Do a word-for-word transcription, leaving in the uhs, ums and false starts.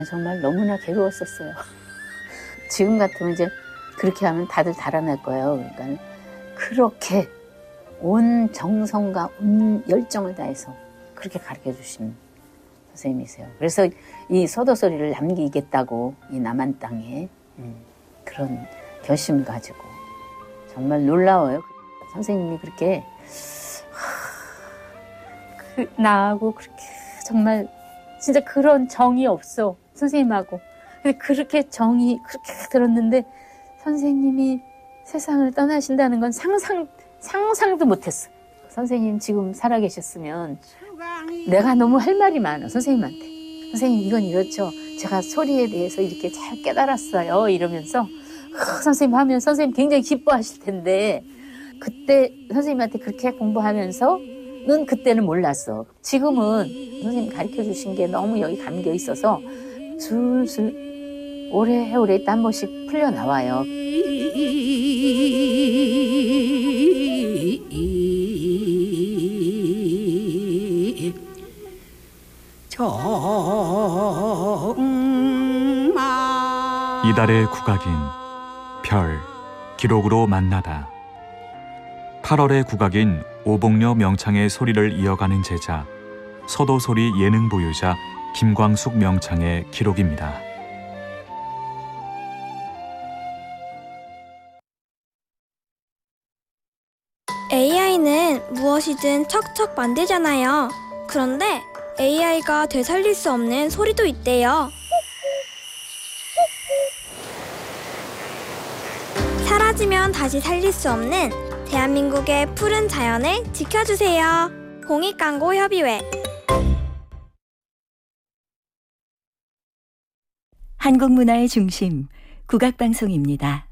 정말 너무나 괴로웠었어요. 지금 같으면 이제 그렇게 하면 다들 달아날 거예요. 그러니까 그렇게 온 정성과 온 열정을 다해서 그렇게 가르쳐 주신 선생님이세요. 그래서 이 소도소리를 남기겠다고 이 남한 땅에 음, 그런 결심을 가지고 정말 놀라워요. 선생님이 그렇게 하, 그, 나하고 그렇게 정말 진짜 그런 정이 없어 선생님하고. 근데 그렇게 정이 그렇게 들었는데 선생님이 세상을 떠나신다는 건 상상 상상도 못했어. 선생님 지금 살아계셨으면 내가 너무 할 말이 많아 선생님한테. 선생님 이건 이렇죠. 제가 소리에 대해서 이렇게 잘 깨달았어요. 이러면서 어, 선생님 하면 선생님 굉장히 기뻐하실 텐데 그때 선생님한테 그렇게 공부하면서는 그때는 몰랐어. 지금은 선생님 가르쳐 주신 게 너무 여기 감겨 있어서 술술 오래오래 한 번씩 풀려 나와요. 이달의 국악인 별 기록으로 만나다. 팔월의 국악인 오복녀 명창의 소리를 이어가는 제자 서도소리 예능 보유자 김광숙 명창의 기록입니다. 에이아이는 무엇이든 척척 만들잖아요. 그런데 에이아이가 되살릴 수 없는 소리도 있대요. 사라지면 다시 살릴 수 없는 대한민국의 푸른 자연을 지켜주세요. 공익광고협의회. 한국문화의 중심 국악방송입니다.